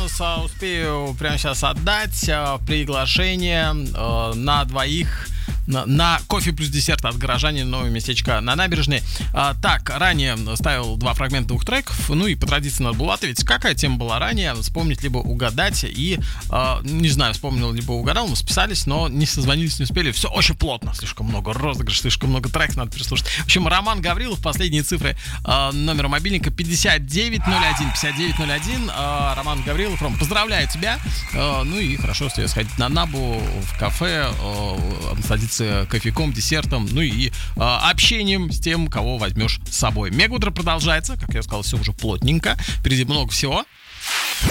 успею прямо сейчас отдать приглашение на двоих на кофе плюс десерт от горожанина, новое местечко на набережной. Так, ранее ставил 2 фрагмента 2 треков. Ну и по традиции надо было ответить, какая тема была ранее, вспомнить либо угадать. И, не знаю, вспомнил либо угадал, мы списались, но не созвонились, не успели. Все очень плотно, слишком много розыгрышей, слишком много треков надо переслушать. В общем, Роман Гаврилов, последние цифры номера мобильника 5901. 5901. Роман Гаврилов, Ром, поздравляю тебя. Ну и хорошо, что сходить на Набу, в кафе, насладиться кофейком, десертом, ну и общением с тем, кого возьмешь с собой. Мега утро продолжается, как я сказал, все уже плотненько, впереди много всего.